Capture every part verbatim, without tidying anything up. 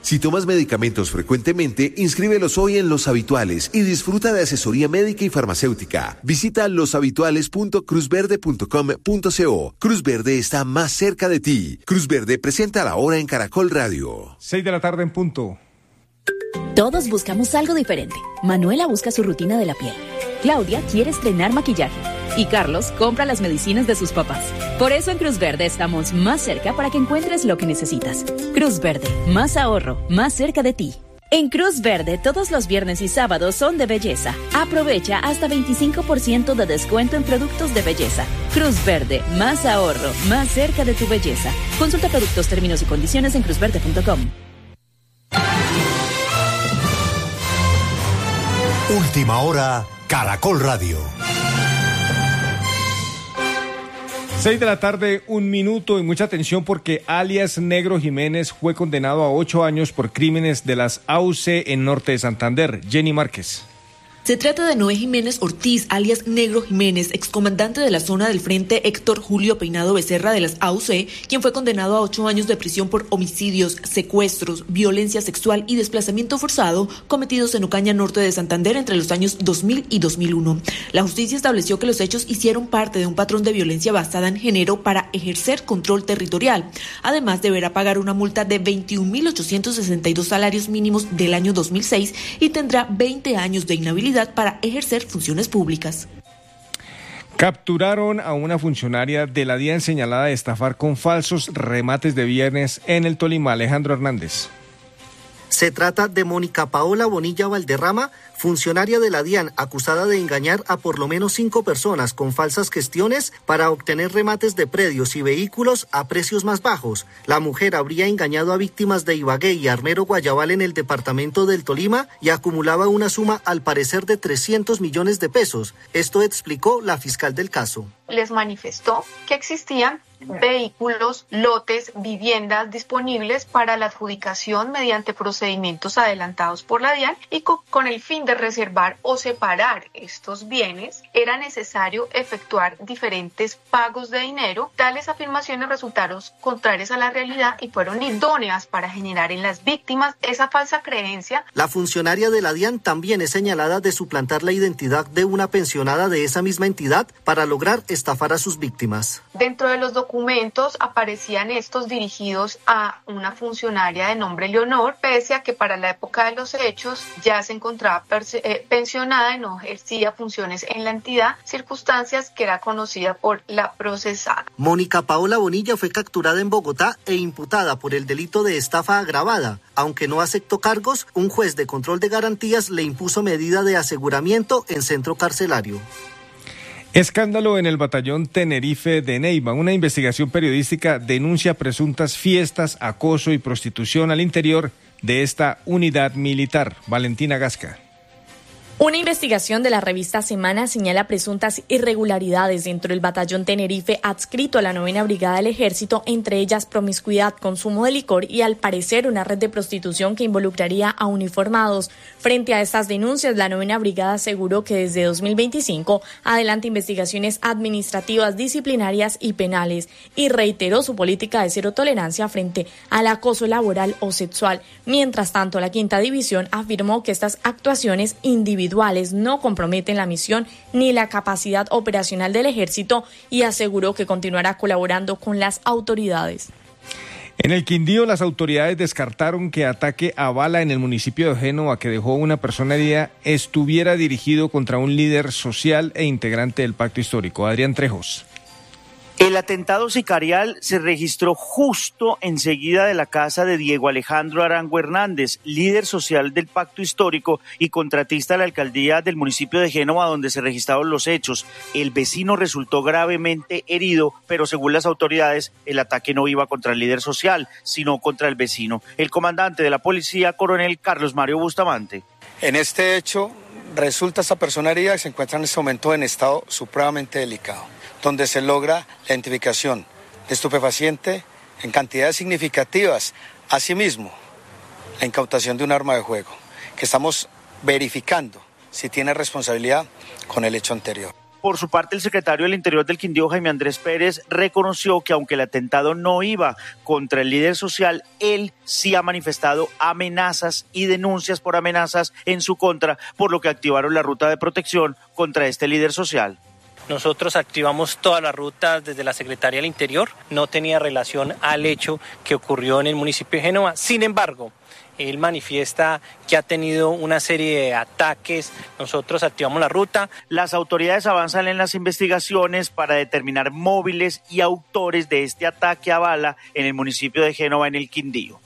Si tomas medicamentos frecuentemente, inscríbelos hoy en Los Habituales y disfruta de asesoría médica y farmacéutica. Visita los habituales punto cruz verde punto com punto co. Cruz Verde está más cerca de ti. Cruz Verde presenta la hora en Caracol Radio. Seis de la tarde en punto. Todos buscamos algo diferente. Manuela busca su rutina de la piel. Claudia quiere estrenar maquillaje. Y Carlos compra las medicinas de sus papás. Por eso en Cruz Verde estamos más cerca para que encuentres lo que necesitas. Cruz Verde, más ahorro, más cerca de ti. En Cruz Verde, todos los viernes y sábados son de belleza. Aprovecha hasta veinticinco por ciento de descuento en productos de belleza. Cruz Verde, más ahorro, más cerca de tu belleza. Consulta productos, términos y condiciones en cruz verde punto com. Última hora, Caracol Radio. Seis de la tarde, un minuto y mucha atención porque alias Negro Jiménez fue condenado a ocho años por crímenes de las A U C en Norte de Santander. Jenny Márquez. Se trata de Noé Jiménez Ortiz, alias Negro Jiménez, excomandante de la zona del Frente Héctor Julio Peinado Becerra de las A U C, quien fue condenado a ocho años de prisión por homicidios, secuestros, violencia sexual y desplazamiento forzado cometidos en Ocaña, Norte de Santander, entre los años dos mil y dos mil uno. La justicia estableció que los hechos hicieron parte de un patrón de violencia basada en género para ejercer control territorial. Además, deberá pagar una multa de veintiún mil ochocientos sesenta y dos salarios mínimos del año dos mil seis y tendrá veinte años de inhabilidad para ejercer funciones públicas. Capturaron a una funcionaria de la DIAN señalada de estafar con falsos remates de viernes en el Tolima. Alejandro Hernández. Se trata de Mónica Paola Bonilla Valderrama, funcionaria de la DIAN, acusada de engañar a por lo menos cinco personas con falsas gestiones para obtener remates de predios y vehículos a precios más bajos. La mujer habría engañado a víctimas de Ibagué y Armero Guayabal en el departamento del Tolima y acumulaba una suma al parecer de trescientos millones de pesos. Esto explicó la fiscal del caso. Les manifestó que existían vehículos, lotes, viviendas disponibles para la adjudicación mediante procedimientos adelantados por la DIAN y con, con el fin de reservar o separar estos bienes, era necesario efectuar diferentes pagos de dinero. Tales afirmaciones resultaron contrarias a la realidad y fueron idóneas para generar en las víctimas esa falsa creencia. La funcionaria de la DIAN también es señalada de suplantar la identidad de una pensionada de esa misma entidad para lograr estafar a sus víctimas. Dentro de los documentos aparecían estos dirigidos a una funcionaria de nombre Leonor, pese a que para la época de los hechos ya se encontraba pensionada y no ejercía funciones en la entidad, circunstancias que era conocida por la procesada. Mónica Paola Bonilla fue capturada en Bogotá e imputada por el delito de estafa agravada. Aunque no aceptó cargos, un juez de control de garantías le impuso medida de aseguramiento en centro carcelario. Escándalo en el batallón Tenerife de Neiva. Una investigación periodística denuncia presuntas fiestas, acoso y prostitución al interior de esta unidad militar. Valentina Gasca. Una investigación de la revista Semana señala presuntas irregularidades dentro del batallón Tenerife adscrito a la novena Brigada del Ejército, entre ellas promiscuidad, consumo de licor y al parecer una red de prostitución que involucraría a uniformados. Frente a estas denuncias, la novena Brigada aseguró que desde dos mil veinticinco adelanta investigaciones administrativas, disciplinarias y penales y reiteró su política de cero tolerancia frente al acoso laboral o sexual. Mientras tanto, la quinta división afirmó que estas actuaciones individuales no comprometen la misión ni la capacidad operacional del ejército y aseguró que continuará colaborando con las autoridades. En el Quindío, las autoridades descartaron que ataque a bala en el municipio de Génova, que dejó una persona herida, estuviera dirigido contra un líder social e integrante del Pacto Histórico. Adrián Trejos. El atentado sicarial se registró justo enseguida de la casa de Diego Alejandro Arango Hernández, líder social del Pacto Histórico y contratista de la alcaldía del municipio de Génova, donde se registraron los hechos. El vecino resultó gravemente herido, pero según las autoridades, el ataque no iba contra el líder social, sino contra el vecino. El comandante de la policía, coronel Carlos Mario Bustamante. En este hecho, resulta esta persona herida que se encuentra en este momento en estado supremamente delicado, donde se logra la identificación de estupefaciente en cantidades significativas. Asimismo, la incautación de un arma de fuego, que estamos verificando si tiene responsabilidad con el hecho anterior. Por su parte, el secretario del Interior del Quindío, Jaime Andrés Pérez, reconoció que aunque el atentado no iba contra el líder social, él sí ha manifestado amenazas y denuncias por amenazas en su contra, por lo que activaron la ruta de protección contra este líder social. Nosotros activamos toda la ruta desde la Secretaría del Interior, no tenía relación al hecho que ocurrió en el municipio de Génova. Sin embargo, él manifiesta que ha tenido una serie de ataques. Nosotros activamos la ruta. Las autoridades avanzan en las investigaciones para determinar móviles y autores de este ataque a bala en el municipio de Génova, en el Quindío.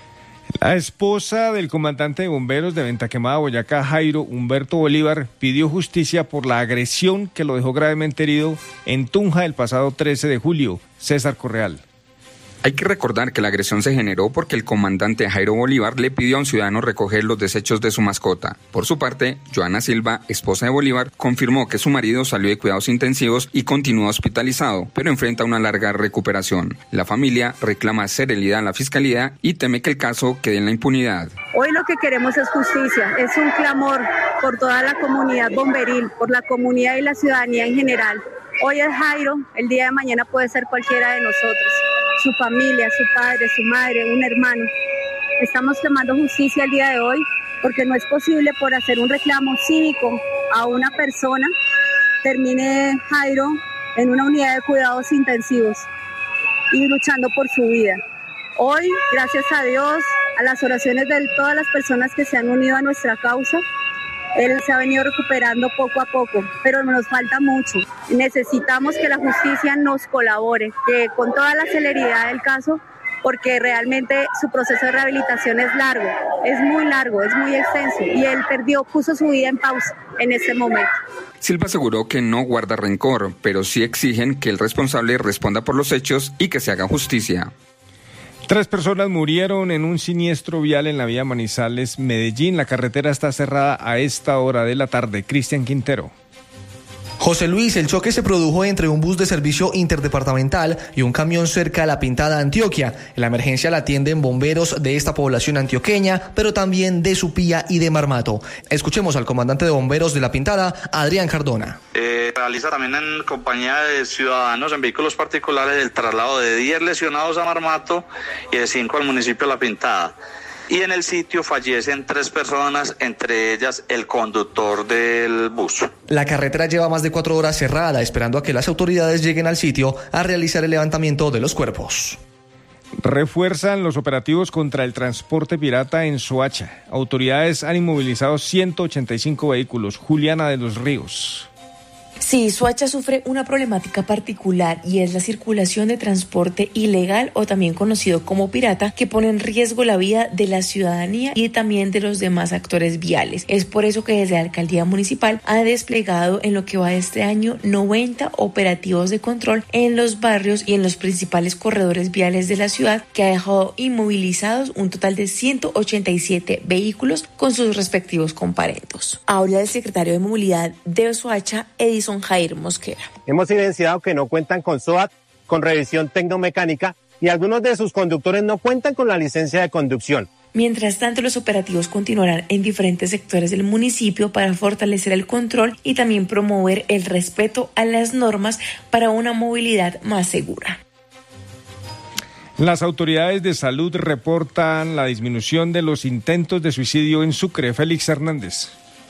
La esposa del comandante de bomberos de Venta Quemada, Boyacá, Jairo Humberto Bolívar, pidió justicia por la agresión que lo dejó gravemente herido en Tunja el pasado trece de julio. César Correal. Hay que recordar que la agresión se generó porque el comandante Jairo Bolívar le pidió a un ciudadano recoger los desechos de su mascota. Por su parte, Joana Silva, esposa de Bolívar, confirmó que su marido salió de cuidados intensivos y continúa hospitalizado, pero enfrenta una larga recuperación. La familia reclama celeridad a la fiscalía y teme que el caso quede en la impunidad. Hoy lo que queremos es justicia, es un clamor por toda la comunidad bomberil, por la comunidad y la ciudadanía en general. Hoy es Jairo, el día de mañana puede ser cualquiera de nosotros. Su familia, su padre, su madre, un hermano. Estamos clamando justicia el día de hoy porque no es posible por hacer un reclamo cívico a una persona termine Jairo en una unidad de cuidados intensivos y luchando por su vida. Hoy, gracias a Dios, a las oraciones de todas las personas que se han unido a nuestra causa, él se ha venido recuperando poco a poco, pero nos falta mucho. Necesitamos que la justicia nos colabore, que con toda la celeridad del caso, porque realmente su proceso de rehabilitación es largo, es muy largo, es muy extenso, y él perdió, puso su vida en pausa en ese momento. Silva aseguró que no guarda rencor, pero sí exigen que el responsable responda por los hechos y que se haga justicia. Tres personas murieron en un siniestro vial en la vía Manizales, Medellín. La carretera está cerrada a esta hora de la tarde. Cristian Quintero. José Luis, el choque se produjo entre un bus de servicio interdepartamental y un camión cerca a La Pintada, Antioquia. La emergencia la atienden bomberos de esta población antioqueña, pero también de Supía y de Marmato. Escuchemos al comandante de bomberos de La Pintada, Adrián Cardona. Eh, realiza también en compañía de ciudadanos en vehículos particulares el traslado de diez lesionados a Marmato y de cinco al municipio de La Pintada. Y en el sitio fallecen tres personas, entre ellas el conductor del bus. La carretera lleva más de cuatro horas cerrada, esperando a que las autoridades lleguen al sitio a realizar el levantamiento de los cuerpos. Refuerzan los operativos contra el transporte pirata en Soacha. Autoridades han inmovilizado ciento ochenta y cinco vehículos. Juliana de los Ríos. Sí, Soacha sufre una problemática particular y es la circulación de transporte ilegal o también conocido como pirata que pone en riesgo la vida de la ciudadanía y también de los demás actores viales. Es por eso que desde la Alcaldía Municipal ha desplegado en lo que va de este año noventa operativos de control en los barrios y en los principales corredores viales de la ciudad, que ha dejado inmovilizados un total de ciento ochenta y siete vehículos con sus respectivos comparendos. Habla el secretario de Movilidad de Soacha, Edison Jair Mosquera. Hemos evidenciado que no cuentan con S O A T, con revisión tecnomecánica, y algunos de sus conductores no cuentan con la licencia de conducción. Mientras tanto, los operativos continuarán en diferentes sectores del municipio para fortalecer el control y también promover el respeto a las normas para una movilidad más segura. Las autoridades de salud reportan la disminución de los intentos de suicidio en Sucre. Félix Hernández.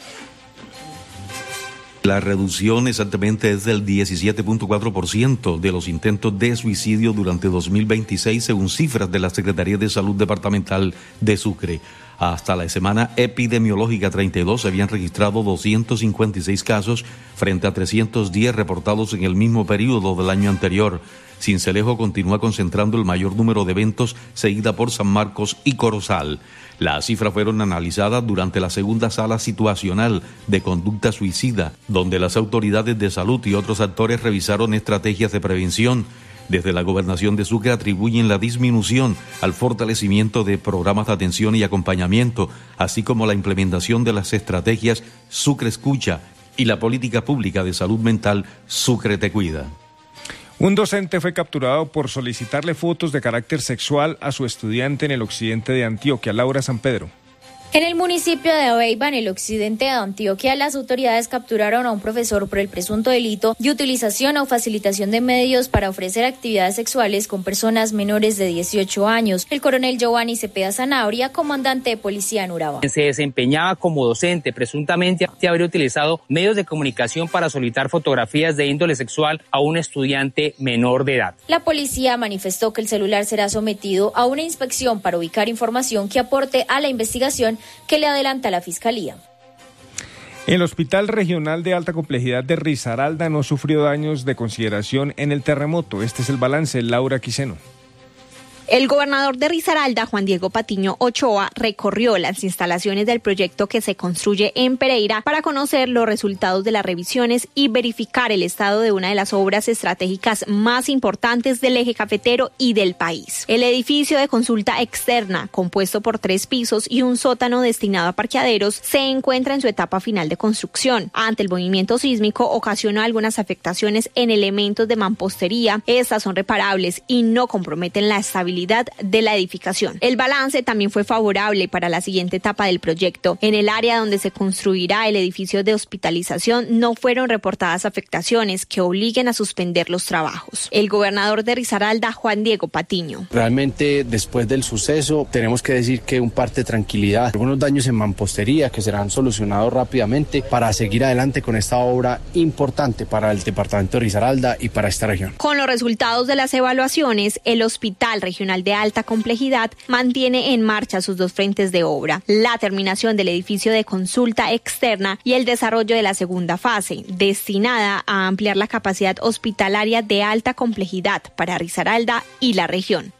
La reducción exactamente es del diecisiete punto cuatro por ciento de los intentos de suicidio durante dos mil veintiséis, según cifras de la Secretaría de Salud Departamental de Sucre. Hasta la semana epidemiológica treinta y dos se habían registrado doscientos cincuenta y seis casos frente a trescientos diez reportados en el mismo periodo del año anterior. Sincelejo continúa concentrando el mayor número de eventos, seguida por San Marcos y Corozal. Las cifras fueron analizadas durante la segunda sala situacional de conducta suicida, donde las autoridades de salud y otros actores revisaron estrategias de prevención. Desde la Gobernación de Sucre atribuyen la disminución al fortalecimiento de programas de atención y acompañamiento, así como la implementación de las estrategias Sucre Escucha y la política pública de salud mental Sucre Te Cuida. Un docente fue capturado por solicitarle fotos de carácter sexual a su estudiante en el occidente de Antioquia. Laura San Pedro. En el municipio de Abeiba, en el occidente de Antioquia, las autoridades capturaron a un profesor por el presunto delito de utilización o facilitación de medios para ofrecer actividades sexuales con personas menores de dieciocho años. El coronel Giovanni Cepeda Zanabria, comandante de policía en Urabá. Se desempeñaba como docente, presuntamente habría utilizado medios de comunicación para solicitar fotografías de índole sexual a un estudiante menor de edad. La policía manifestó que el celular será sometido a una inspección para ubicar información que aporte a la investigación que le adelanta la Fiscalía. El Hospital Regional de Alta Complejidad de Risaralda no sufrió daños de consideración en el terremoto. Este es el balance. Laura Quiseno. El gobernador de Risaralda, Juan Diego Patiño Ochoa, recorrió las instalaciones del proyecto que se construye en Pereira para conocer los resultados de las revisiones y verificar el estado de una de las obras estratégicas más importantes del eje cafetero y del país. El edificio de consulta externa, compuesto por tres pisos y un sótano destinado a parqueaderos, se encuentra en su etapa final de construcción. Ante el movimiento sísmico, ocasionó algunas afectaciones en elementos de mampostería. Estas son reparables y no comprometen la estabilidad de la edificación. El balance también fue favorable para la siguiente etapa del proyecto. En el área donde se construirá el edificio de hospitalización no fueron reportadas afectaciones que obliguen a suspender los trabajos. El gobernador de Risaralda, Juan Diego Patiño. Realmente después del suceso tenemos que decir que un parte de tranquilidad, algunos daños en mampostería que serán solucionados rápidamente para seguir adelante con esta obra importante para el departamento de Risaralda y para esta región. Con los resultados de las evaluaciones, el Hospital Regional de Alta Complejidad mantiene en marcha sus dos frentes de obra, la terminación del edificio de consulta externa y el desarrollo de la segunda fase, destinada a ampliar la capacidad hospitalaria de alta complejidad para Risaralda y la región.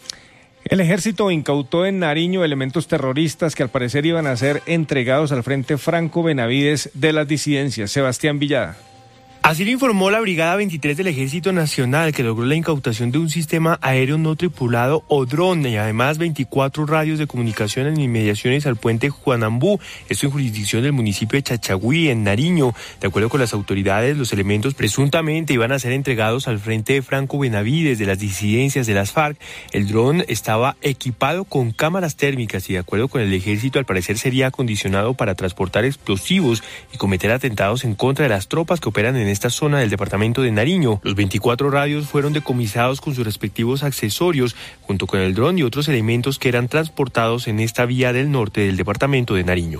El ejército incautó en Nariño elementos terroristas que al parecer iban a ser entregados al Frente Franco Benavides de las disidencias. Sebastián Villada. Así lo informó la Brigada veintitrés del Ejército Nacional, que logró la incautación de un sistema aéreo no tripulado o dron y además veinticuatro radios de comunicación en inmediaciones al puente Juanambú, esto en jurisdicción del municipio de Chachagüí, en Nariño. De acuerdo con las autoridades, los elementos presuntamente iban a ser entregados al Frente Franco Benavides de las disidencias de las FARC. El dron estaba equipado con cámaras térmicas y, de acuerdo con el Ejército, al parecer sería acondicionado para transportar explosivos y cometer atentados en contra de las tropas que operan en esta zona del departamento de Nariño. Los veinticuatro radios fueron decomisados con sus respectivos accesorios, junto con el dron y otros elementos que eran transportados en esta vía del norte del departamento de Nariño.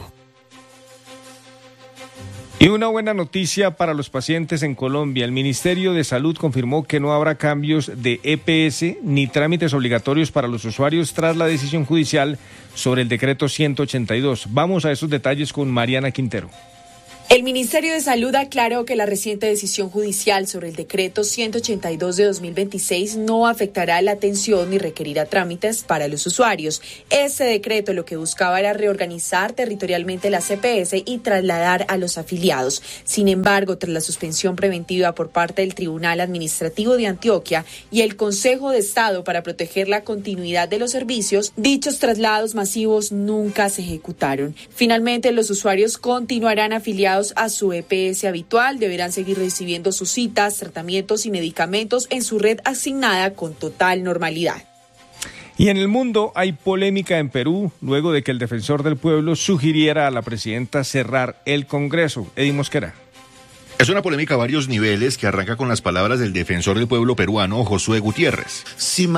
Y una buena noticia para los pacientes en Colombia. El Ministerio de Salud confirmó que no habrá cambios de E P S ni trámites obligatorios para los usuarios tras la decisión judicial sobre el decreto ciento ochenta y dos. Vamos a esos detalles con Mariana Quintero. El Ministerio de Salud aclaró que la reciente decisión judicial sobre el decreto ciento ochenta y dos de dos mil veintiséis no afectará la atención ni requerirá trámites para los usuarios. Este decreto lo que buscaba era reorganizar territorialmente las E P S y trasladar a los afiliados. Sin embargo, tras la suspensión preventiva por parte del Tribunal Administrativo de Antioquia y el Consejo de Estado para proteger la continuidad de los servicios, dichos traslados masivos nunca se ejecutaron. Finalmente, los usuarios continuarán afiliados a su E P S habitual, deberán seguir recibiendo sus citas, tratamientos y medicamentos en su red asignada con total normalidad. Y en el mundo hay polémica en Perú luego de que el defensor del pueblo sugiriera a la presidenta cerrar el Congreso. Eddie Mosquera. Es una polémica a varios niveles que arranca con las palabras del defensor del pueblo peruano, Josué Gutiérrez. Si